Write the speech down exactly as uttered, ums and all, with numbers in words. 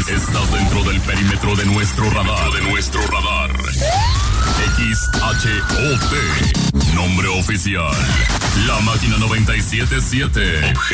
Estás dentro del perímetro de nuestro radar. De nuestro radar. X H O T. Nombre oficial. La Máquina noventa y siete punto siete.